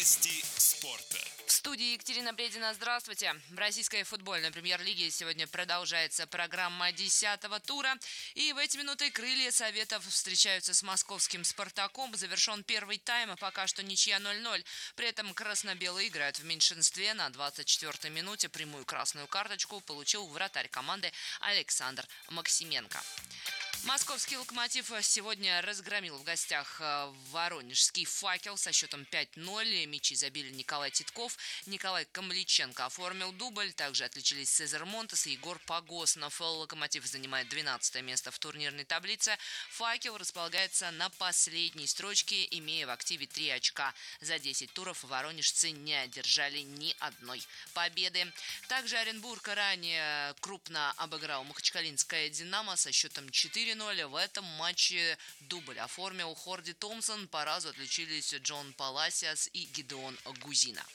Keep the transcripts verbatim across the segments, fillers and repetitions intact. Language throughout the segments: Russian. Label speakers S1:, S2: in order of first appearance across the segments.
S1: Новости спорта.
S2: В студии Екатерина Бредина. Здравствуйте. В российской футбольной премьер-лиге сегодня продолжается программа десятого тура. И в эти минуты крылья Советов встречаются с московским «Спартаком». Завершен первый тайм, а пока что ничья ноль-ноль. При этом красно-белые играют в меньшинстве. На двадцать четвёртой минуте прямую красную карточку получил вратарь команды Александр Максименко. Московский «Локомотив» сегодня разгромил в гостях воронежский «Факел» со счетом пять ноль. Мячи забили Николай Титков, Николай Камличенко оформил дубль. Также отличились Цезарь Монтес и Егор Погоснов. «Локомотив» занимает двенадцатое место в турнирной таблице. «Факел» располагается на последней строчке, имея в активе три очка. За десять туров воронежцы не одержали ни одной победы. Также Оренбург ранее крупно обыграл махачкалинское «Динамо» со счетом четыре ноль. В этом матче дубль оформил Хорди Томпсон. По разу отличились Джон Паласиас и Гидеон Гузина.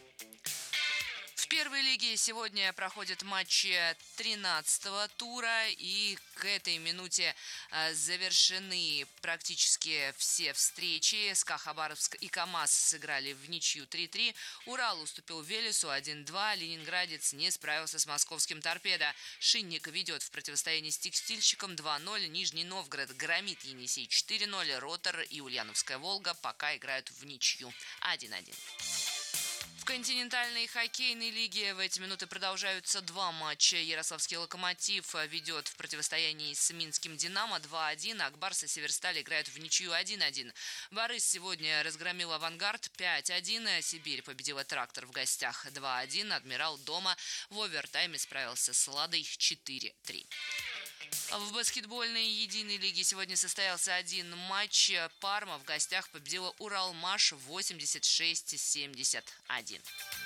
S2: В первой лиге сегодня проходят матчи тринадцатого тура, и к этой минуте завершены практически все встречи. СКА Хабаровск и КамАЗ сыграли в ничью три-три. Урал уступил Велесу один-два. Ленинградец не справился с московским «Торпедо». Шинник ведет в противостоянии с Текстильщиком два ноль. Нижний Новгород громит Енисей четыре ноль. Ротор и Ульяновская «Волга» пока играют в ничью один-один. В континентальной хоккейной лиге в эти минуты продолжаются два матча. Ярославский «Локомотив» ведет в противостоянии с минским «Динамо» два-один. Акбарс и Северсталь играют в ничью один-один. Борис сегодня разгромил «Авангард» пять-один. Сибирь победила «Трактор» в гостях два-один. Адмирал дома в овертайме справился с «Ладой» четыре-три. В баскетбольной единой лиге сегодня состоялся один матч. Парма в гостях победила Уралмаш восемьдесят шесть семьдесят один.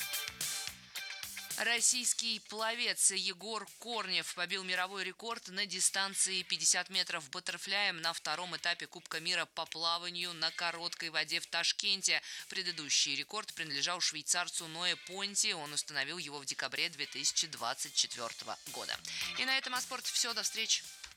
S2: Российский пловец Егор Корнев побил мировой рекорд на дистанции пятьдесят метров баттерфляем на втором этапе Кубка мира по плаванию на короткой воде в Ташкенте. Предыдущий рекорд принадлежал швейцарцу Ное Понти. Он установил его в декабре две тысячи двадцать четвёртого года. И на этом о спорте все. До встречи.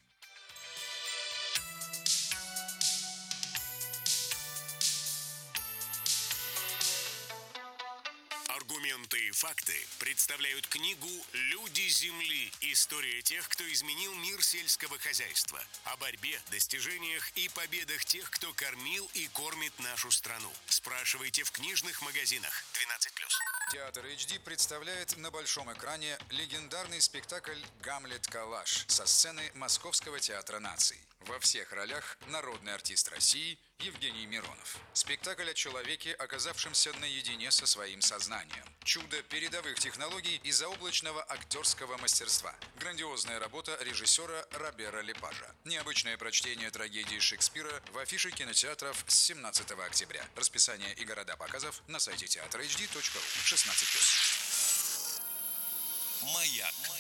S1: Аргументы и факты представляют книгу «Люди Земли. История тех, кто изменил мир сельского хозяйства». О борьбе, достижениях и победах тех, кто кормил и кормит нашу страну. Спрашивайте в книжных магазинах. двенадцать плюс.
S3: Театр эйч ди представляет на большом экране легендарный спектакль «Гамлет Калаш» со сцены Московского театра наций. Во всех ролях народный артист России Евгений Миронов. Спектакль о человеке, оказавшемся наедине со своим сознанием. Чудо передовых технологий и заоблачного актерского мастерства. Грандиозная работа режиссера Робера Лепажа. Необычное прочтение трагедии Шекспира в афише кинотеатров с семнадцатого октября. Расписание и города показов на сайте театр эйч ди точка ру. шестнадцать плюс.
S1: Маяк.